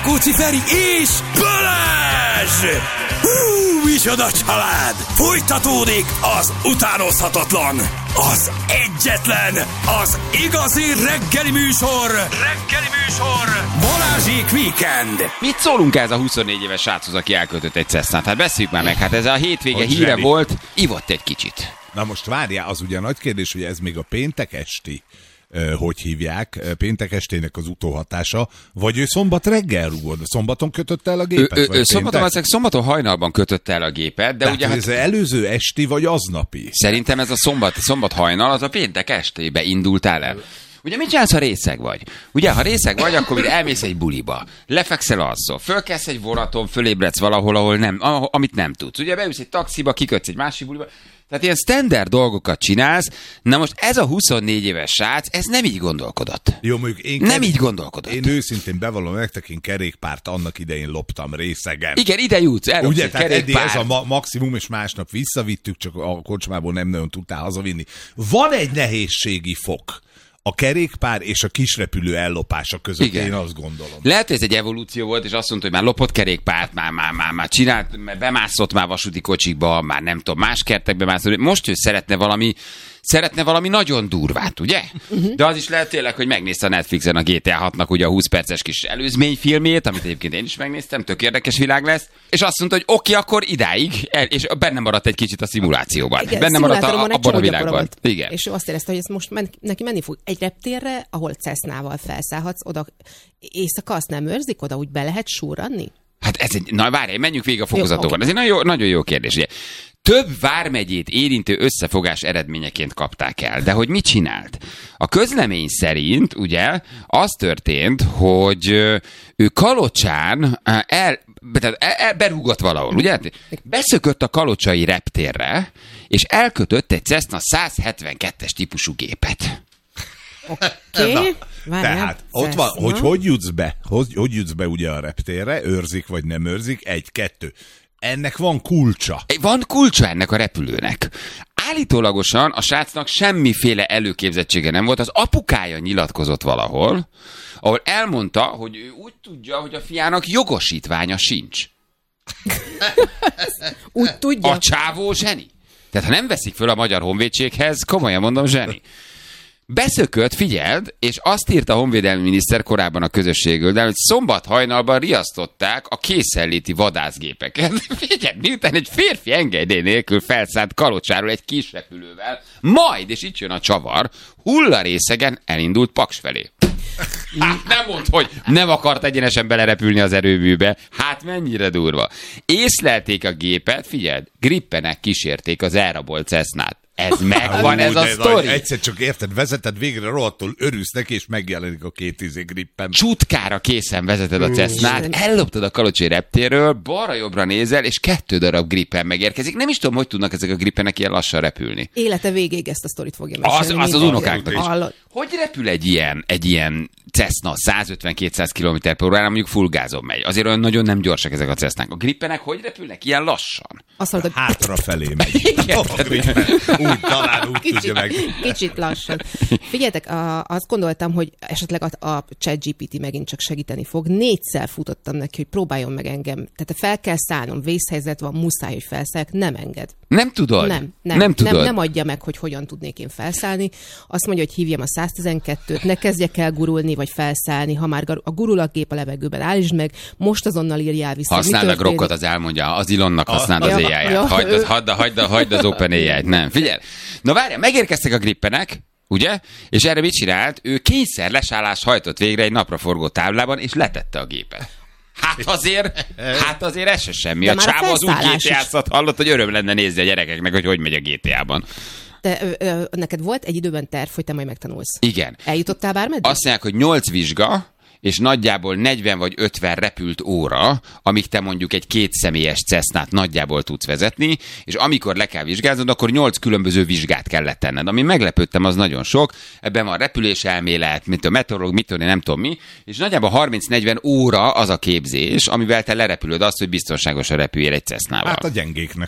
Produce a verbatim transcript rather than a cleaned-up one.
Rákóczi Feri és Balázs! Hú, micsoda család! Folytatódik az utánozhatatlan, az egyetlen, az igazi reggeli műsor! Reggeli műsor! Balázsék Weekend! Mit szólunk ez a huszonnégy éves sráchoz, aki elköltött egy Cessnát? Hát beszéljük már meg, hát ez a hétvége hogy híre zseni. Volt, ivott egy kicsit. Na most várjál, az ugye nagy kérdés, hogy ez még a péntek esti, uh, hogy hívják, péntek estének az utóhatása, vagy ő szombat reggel rúgod, szombaton kötött el a gépet? Ő, ő, ő szombaton, szombaton hajnalban kötött el a gépet, de, de ugye... Hát, ez előző esti, vagy aznapi? Szerintem ez a szombat, szombat hajnal, az a péntek estébe indultál el. Ugye mit csinálsz, ha részeg vagy? Ugye, ha részeg vagy, akkor elmész egy buliba, lefekszel alszol, fölkelsz egy vonaton, fölébredsz valahol, ahol nem, amit nem tudsz. Ugye beülsz egy taxiba, kikötsz egy másik buliba. Tehát ilyen standard dolgokat csinálsz. Na most ez a huszonnégy éves srác, ez nem így gondolkodott. Jó, mondjuk én nem kerék... így gondolkodott. Én őszintén bevallom nektek, én kerékpárt annak idején loptam részegen. Igen, ide jutsz, elrobsz ugye, egy tehát eddig kerékpárt. ez a ma- maximum, és másnap visszavittük, csak a kocsmából nem nagyon tudtál hazavinni. Van egy nehézségi fok a kerékpár és a kisrepülő ellopása között, igen. Én azt gondolom. Lehet, hogy ez egy evolúció volt, és azt mondta, hogy már lopott kerékpárt, már, már, már, már csinált, már bemászott már vasúti kocsikba, már nem tudom, más kertekbe mászott. Most ő szeretne valami, szeretne valami nagyon durvát, ugye? Uh-huh. De az is lehet tényleg, hogy megnézte a Netflixen a gé té á hatnak ugye a húsz perces kis előzményfilmét, amit egyébként én is megnéztem, tök érdekes világ lesz, és azt mondta, hogy oké, akkor idáig, és benne maradt egy kicsit a szimulációban. Igen, benne maradt a, abban a világban. Igen. És ő azt érezte, hogy ez most men, neki menni fog egy reptérre, ahol Cessnával felszállhatsz, oda éjszaka azt nem őrzik, oda úgy be lehet súranni? Hát ez egy, na várjál, menjünk végig a fokozatokon. Okay. Ez egy nagyon jó, nagyon jó kérdés, ugye. Több vármegyét érintő összefogás eredményeként kapták el. De hogy mit csinált? A közlemény szerint, ugye, az történt, hogy ő Kalocsán el, el, el, berúgott valahol, ugye? Beszökött a kalocsai reptérre, és elkötött egy Cessna száz hetvenkettes típusú gépet. Oké. Okay. Tehát ott van, hogy hogy jutsz be, hogy, hogy jutsz be ugye a reptérre, őrzik vagy nem őrzik, egy, kettő. Ennek van kulcsa. Van kulcsa ennek a repülőnek. Állítólagosan a srácnak semmiféle előképzettsége nem volt, az apukája nyilatkozott valahol, ahol elmondta, hogy ő úgy tudja, hogy a fiának jogosítványa sincs. Úgy tudja. A csávó zseni. Tehát ha nem veszik föl a Magyar Honvédséghez, komolyan mondom, zseni. Beszökött, figyeld, és azt írta a honvédelmi miniszter korábban a közösségről, de hogy szombat hajnalban riasztották a készenléti vadászgépeket. Figyeld, miután egy férfi engedély nélkül felszállt Kalocsáról egy kis repülővel, majd, és itt jön a csavar, hullarészegen elindult Paks felé. Hát nem mondd, hogy nem akart egyenesen belerepülni az erőműbe. Hát mennyire durva. Észlelték a gépet, figyeld, grippenek kísérték az elrabolt Cessnát. Ez megvan, ez a sztori. Egyszer csak érted, vezeted végre, rohadtul örülsz neki, és megjelenik a két izé grippen. Csutkára készen vezeted a Cessnát, elloptad a kalocsai reptérről, balra-jobbra nézel, és kettő darab grippen megérkezik. Nem is tudom, hogy tudnak ezek a grippenek ilyen lassan repülni. Élete végéig ezt a sztorit fogja mesélni. Az az, az unokáknak is. Hogy repül egy ilyen, egy ilyen Cessna száz-ötven-kétszáz kilométer per órán, mondjuk full gázon megy. Azért olyan nagyon nem gyorsak ezek a Cessnák. A grippenek hogy repülnek? Ilyen lassan. Azt mondod, hátrafelé megy. Úgy talán úgy kicsit, tudja meg. Kicsit lassan. Figyeljetek, a, azt gondoltam, hogy esetleg a, a ChatGPT megint csak segíteni fog. Négyszer futottam neki, hogy próbáljon meg engem. Tehát fel kell szállnom, vészhelyzet van, muszáj, hogy felszálljak, nem enged. Nem tudod? Nem, nem, nem, tudod. nem, nem adja meg, hogy hogyan tudnék én felszállni. Azt mondja, hogy hívjam a száztizenkettőt, ne kezdjek el gurulni, vagy felszállni. Ha már a gurul a gép a levegőben, állítsd meg, most azonnal írjál vissza. Használd a Grokot, az elmondja, az Ilonnak használd az á i-ját. Hagyd az, hagyd, hagyd, hagyd az Open á i-ját. Nem, figyelj. Na várjál, megérkeztek a grippenek, ugye? És erre mit csinált? Ő kényszer lesállást hajtott végre egy napraforgó táblában, és letette a gépet. Hát azért, hát azért ez se semmi. De a csávó az úgy gé té á-szat hallott, hogy öröm lenne nézni a gyerekeknek, hogy hogy megy a gé té á-ban. De ö, ö, neked volt egy időben terv, hogy te majd megtanulsz? Igen. Eljutottál bármeddig? Azt mondják, hogy nyolc vizsga, és nagyjából negyven vagy ötven repült óra, amíg te mondjuk egy kétszemélyes Cessnát nagyjából tudsz vezetni, és amikor le kell vizsgáznod, akkor nyolc különböző vizsgát kellett tenned. Ami meglepődtem, az nagyon sok. Ebben van repüléselmélet, mint a meteorológ, mit tudom, nem tudom mi, és nagyjából harminc-negyven óra az a képzés, amivel te lerepülöd azt, hogy biztonságosan repüljél egy Cessnával. Hát a gyengéknek.